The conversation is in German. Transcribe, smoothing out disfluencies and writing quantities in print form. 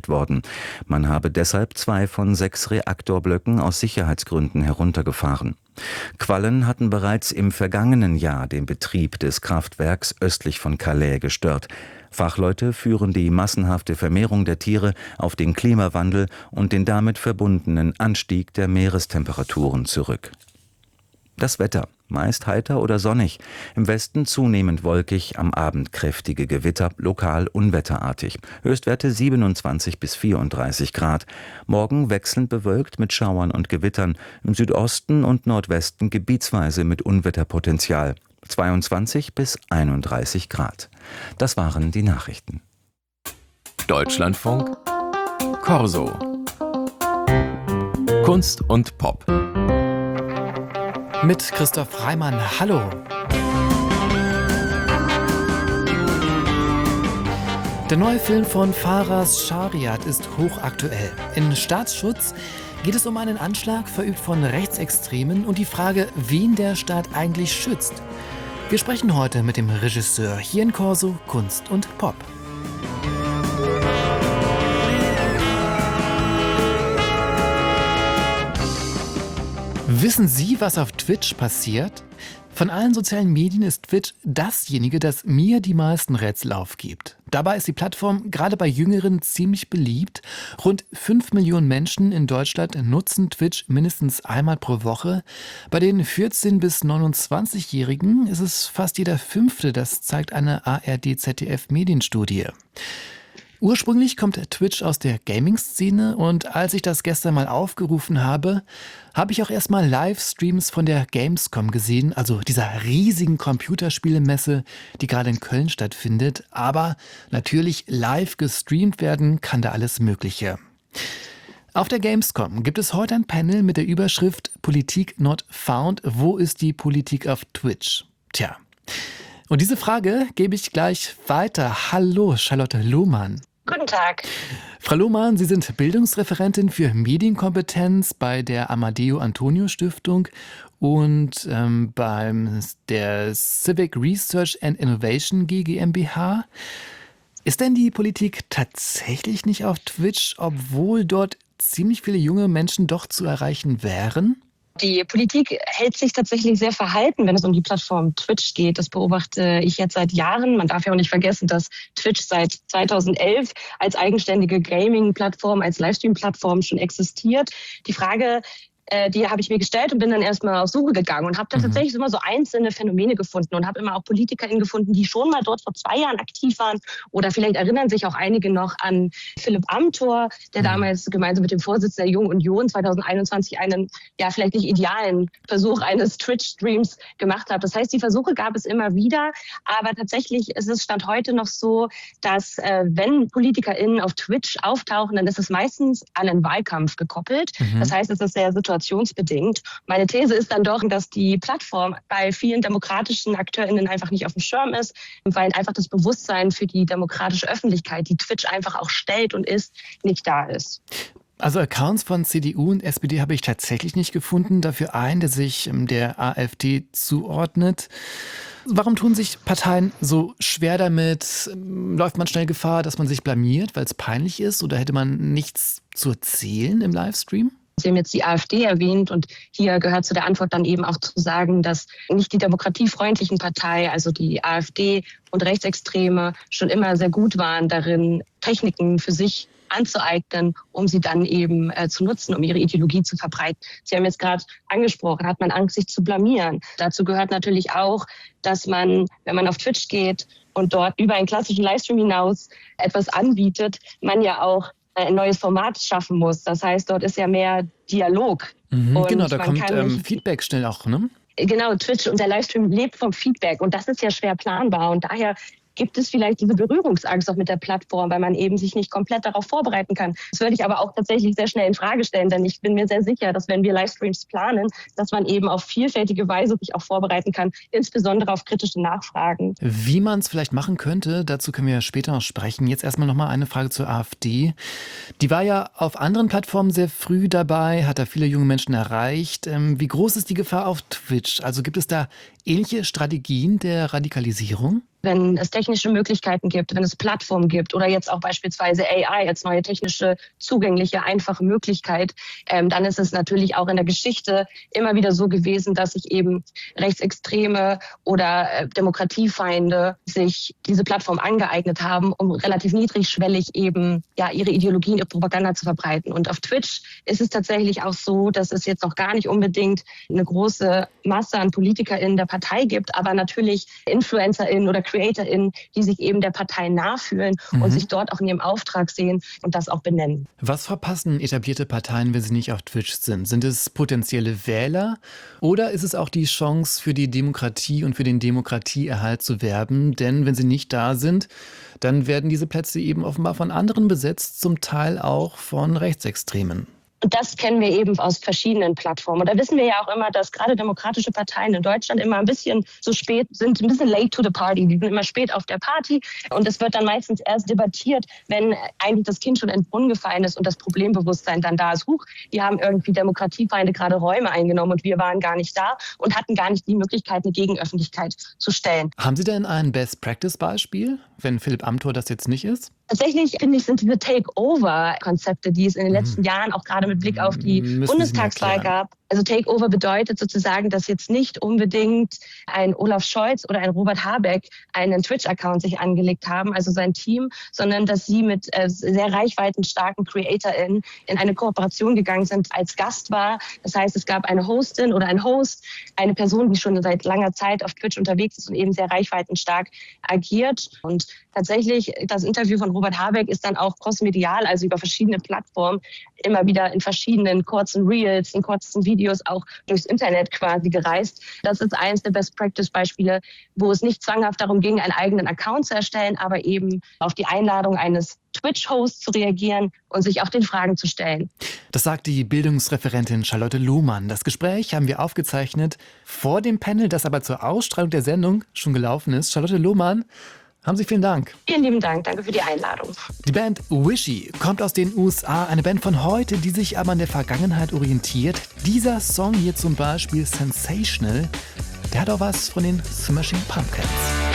beschädigt worden. Man habe deshalb 2 von 6 Reaktorblöcken aus Sicherheitsgründen heruntergefahren. Quallen hatten bereits im vergangenen Jahr den Betrieb des Kraftwerks östlich von Calais gestört. Fachleute führen die massenhafte Vermehrung der Tiere auf den Klimawandel und den damit verbundenen Anstieg der Meerestemperaturen zurück. Das Wetter: meist heiter oder sonnig, im Westen zunehmend wolkig, am Abend kräftige Gewitter, lokal unwetterartig. Höchstwerte 27 bis 34 Grad. Morgen wechselnd bewölkt mit Schauern und Gewittern, im Südosten und Nordwesten gebietsweise mit Unwetterpotenzial. 22 bis 31 Grad. Das waren die Nachrichten. Deutschlandfunk Corso. Kunst und Pop. Mit Christoph Reimann. Hallo. Der neue Film von Faraz Shariat ist hochaktuell. In Staatsschutz geht es um einen Anschlag, verübt von Rechtsextremen, und die Frage, wen der Staat eigentlich schützt. Wir sprechen heute mit dem Regisseur hier in Corso Kunst und Pop. Wissen Sie, was auf Twitch passiert? Von allen sozialen Medien ist Twitch dasjenige, das mir die meisten Rätsel aufgibt. Dabei ist die Plattform gerade bei Jüngeren ziemlich beliebt. Rund 5 Millionen Menschen in Deutschland nutzen Twitch mindestens einmal pro Woche. Bei den 14- bis 29-Jährigen ist es fast jeder Fünfte, das zeigt eine ARD-ZDF-Medienstudie. Ursprünglich kommt Twitch aus der Gaming-Szene, und als ich das gestern mal aufgerufen habe, habe ich auch erstmal Livestreams von der Gamescom gesehen, also dieser riesigen Computerspielemesse, die gerade in Köln stattfindet. Aber natürlich live gestreamt werden kann da alles Mögliche. Auf der Gamescom gibt es heute ein Panel mit der Überschrift Politik not found. Wo ist die Politik auf Twitch? Tja. Und diese Frage gebe ich gleich weiter. Hallo, Charlotte Lohmann. Guten Tag. Frau Lohmann, Sie sind Bildungsreferentin für Medienkompetenz bei der Amadeo Antonio Stiftung und beim der Civic Research and Innovation GmbH. Ist denn die Politik tatsächlich nicht auf Twitch, obwohl dort ziemlich viele junge Menschen doch zu erreichen wären? Die Politik hält sich tatsächlich sehr verhalten, wenn es um die Plattform Twitch geht. Das beobachte ich jetzt seit Jahren. Man darf ja auch nicht vergessen, dass Twitch seit 2011 als eigenständige Gaming-Plattform, als Livestream-Plattform schon existiert. Die Frage, die habe ich mir gestellt und bin dann erstmal auf Suche gegangen und habe da tatsächlich immer so einzelne Phänomene gefunden und habe immer auch PolitikerInnen gefunden, die schon mal dort vor 2 Jahren aktiv waren. Oder vielleicht erinnern sich auch einige noch an Philipp Amthor, der damals gemeinsam mit dem Vorsitzenden der Jungen Union 2021 einen, ja, vielleicht nicht idealen Versuch eines Twitch-Streams gemacht hat. Das heißt, die Versuche gab es immer wieder, aber tatsächlich ist es Stand heute noch so, dass wenn PolitikerInnen auf Twitch auftauchen, dann ist es meistens an einen Wahlkampf gekoppelt. Das heißt, es ist sehr situationsbedingt. Meine These ist dann doch, dass die Plattform bei vielen demokratischen AkteurInnen einfach nicht auf dem Schirm ist, weil einfach das Bewusstsein für die demokratische Öffentlichkeit, die Twitch einfach auch stellt und ist, nicht da ist. Also Accounts von CDU und SPD habe ich tatsächlich nicht gefunden, dafür einen, der sich der AfD zuordnet. Warum tun sich Parteien so schwer damit? Läuft man schnell Gefahr, dass man sich blamiert, weil es peinlich ist, oder hätte man nichts zu erzählen im Livestream? Sie haben jetzt die AfD erwähnt und hier gehört zu der Antwort dann eben auch zu sagen, dass nicht die demokratiefreundlichen Parteien, also die AfD und Rechtsextreme, schon immer sehr gut waren darin, Techniken für sich anzueignen, um sie dann eben zu nutzen, um ihre Ideologie zu verbreiten. Sie haben jetzt gerade angesprochen, hat man Angst, sich zu blamieren. Dazu gehört natürlich auch, dass man, wenn man auf Twitch geht und dort über einen klassischen Livestream hinaus etwas anbietet, man ja auch ein neues Format schaffen muss. Das heißt, dort ist ja mehr Dialog. Und genau, da kommt Feedback schnell auch, ne? Genau, Twitch und der Livestream lebt vom Feedback und das ist ja schwer planbar und daher gibt es vielleicht diese Berührungsangst auch mit der Plattform, weil man eben sich nicht komplett darauf vorbereiten kann. Das würde ich aber auch tatsächlich sehr schnell in Frage stellen, denn ich bin mir sehr sicher, dass wenn wir Livestreams planen, dass man eben auf vielfältige Weise sich auch vorbereiten kann, insbesondere auf kritische Nachfragen. Wie man es vielleicht machen könnte, dazu können wir später noch sprechen. Jetzt erstmal nochmal eine Frage zur AfD. Die war ja auf anderen Plattformen sehr früh dabei, hat da viele junge Menschen erreicht. Wie groß ist die Gefahr auf Twitch? Also gibt es da ähnliche Strategien der Radikalisierung? wenn es technische Möglichkeiten gibt, wenn es Plattformen gibt oder jetzt auch beispielsweise AI als neue technische, zugängliche, einfache Möglichkeit, dann ist es natürlich auch in der Geschichte immer wieder so gewesen, dass sich eben Rechtsextreme oder Demokratiefeinde sich diese Plattform angeeignet haben, um relativ niedrigschwellig eben ihre Ideologien, ihre Propaganda zu verbreiten. Und auf Twitch ist es tatsächlich auch so, dass es jetzt noch gar nicht unbedingt eine große Masse an PolitikerInnen der Partei gibt, aber natürlich InfluencerInnen oder CreatorInnen, die sich eben der Partei nachfühlen und sich dort auch in ihrem Auftrag sehen und das auch benennen. Was verpassen etablierte Parteien, wenn sie nicht auf Twitch sind? Sind es potenzielle Wähler oder ist es auch die Chance für die Demokratie und für den Demokratieerhalt zu werben? Denn wenn sie nicht da sind, dann werden diese Plätze eben offenbar von anderen besetzt, zum Teil auch von Rechtsextremen. Und das kennen wir eben aus verschiedenen Plattformen. Und da wissen wir ja auch immer, dass gerade demokratische Parteien in Deutschland immer ein bisschen so spät sind, ein bisschen late to the party. Die sind immer spät auf der Party. Und es wird dann meistens erst debattiert, wenn eigentlich das Kind schon in den Brunnen gefallen ist und das Problembewusstsein dann da ist. Die haben irgendwie Demokratiefeinde gerade Räume eingenommen und wir waren gar nicht da und hatten gar nicht die Möglichkeit, eine Gegenöffentlichkeit zu stellen. Haben Sie denn ein Best-Practice-Beispiel, wenn Philipp Amthor das jetzt nicht ist? Tatsächlich, finde ich, sind diese Takeover-Konzepte, die es in den letzten Jahren auch gerade mit Blick auf die Bundestagswahl gab. Also Takeover bedeutet sozusagen, dass jetzt nicht unbedingt ein Olaf Scholz oder ein Robert Habeck einen Twitch-Account sich angelegt haben, also sein Team, sondern dass sie mit sehr reichweitenstarken CreatorInnen in eine Kooperation gegangen sind, als Gast war. Das heißt, es gab eine Hostin oder ein Host, eine Person, die schon seit langer Zeit auf Twitch unterwegs ist und eben sehr reichweitenstark agiert. Und tatsächlich, das Interview von Robert Habeck ist dann auch crossmedial, also über verschiedene Plattformen, immer wieder in verschiedenen kurzen Reels, in kurzen Videos auch durchs Internet quasi gereist. Das ist eines der Best-Practice-Beispiele, wo es nicht zwanghaft darum ging, einen eigenen Account zu erstellen, aber eben auf die Einladung eines Twitch-Hosts zu reagieren und sich auch den Fragen zu stellen. Das sagt die Bildungsreferentin Charlotte Lohmann. Das Gespräch haben wir aufgezeichnet vor dem Panel, das aber zur Ausstrahlung der Sendung schon gelaufen ist. Charlotte Lohmann, haben Sie vielen Dank. Vielen lieben Dank, danke für die Einladung. Die Band Wishy kommt aus den USA, eine Band von heute, die sich aber an der Vergangenheit orientiert. Dieser Song hier zum Beispiel, Sensational, der hat auch was von den Smashing Pumpkins.